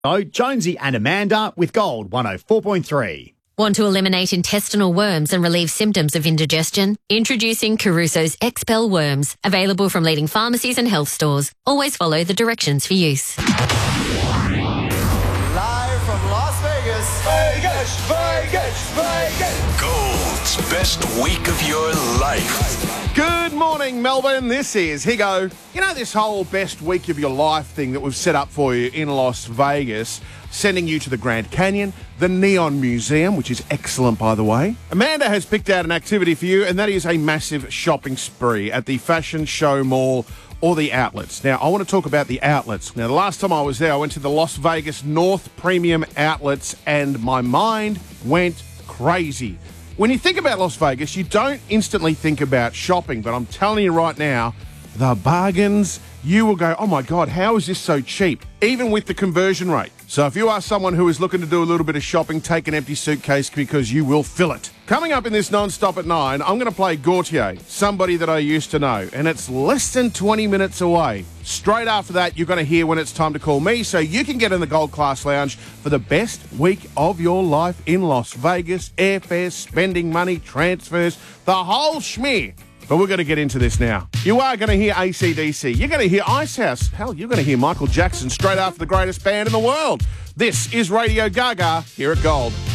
Jonesy and Amanda with Gold 104.3. Want to eliminate intestinal worms and relieve symptoms of indigestion? Introducing Caruso's Expel Worms, available from leading pharmacies and health stores. Always follow the directions for use. Live from Las Vegas. Vegas, Vegas, Vegas. Gold's best week of your life. Good morning, Melbourne. This is Higo. You know this whole best week of your life thing that we've set up for you in Las Vegas, sending you to the Grand Canyon, the Neon Museum, which is excellent, by the way. Amanda has picked out an activity for you, and that is a massive shopping spree at the Fashion Show Mall or the outlets. Now, I want to talk about the outlets. Now, the last time I was there, I went to the Las Vegas North Premium Outlets, and my mind went crazy. When you think about Las Vegas, you don't instantly think about shopping, but I'm telling you right now, the bargains, you will go, oh my God, how is this so cheap? Even with the conversion rate. So if you are someone who is looking to do a little bit of shopping, take an empty suitcase because you will fill it. Coming up in this non-stop at 9, I'm going to play Gautier, somebody that I used to know, and it's less than 20 minutes away. Straight after that, you're going to hear when it's time to call me so you can get in the Gold Class Lounge for the best week of your life in Las Vegas. Airfares, spending money, transfers, the whole schmear. But we're going to get into this now. You are going to hear AC/DC. You're going to hear Icehouse. Hell, you're going to hear Michael Jackson straight after the greatest band in the world. This is Radio Gaga here at Gold.